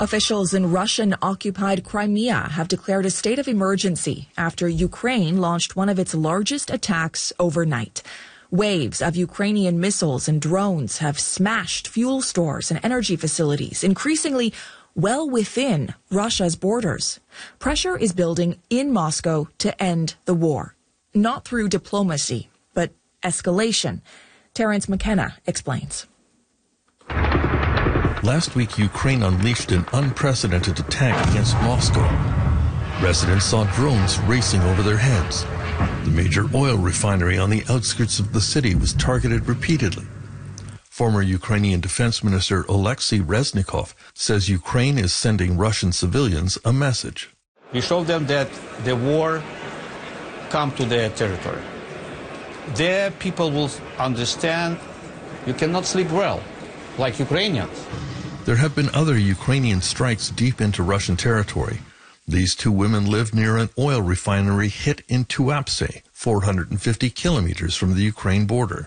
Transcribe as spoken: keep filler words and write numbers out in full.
Officials in Russian-occupied Crimea have declared a state of emergency after Ukraine launched one of its largest attacks overnight. Waves of Ukrainian missiles and drones have smashed fuel stores and energy facilities, increasingly well within Russia's borders. Pressure is building in Moscow to end the war, not through diplomacy, but escalation. Terence McKenna explains. Last week, Ukraine unleashed an unprecedented attack against Moscow. Residents saw drones racing over their heads. The major oil refinery on the outskirts of the city was targeted repeatedly. Former Ukrainian Defense Minister Oleksiy Reznikov says Ukraine is sending Russian civilians a message. We show them that the war come to their territory. Their people will understand you cannot sleep well, like Ukrainians. There have been other Ukrainian strikes deep into Russian territory. These two women live near an oil refinery hit in Tuapse, four hundred fifty kilometers from the Ukraine border.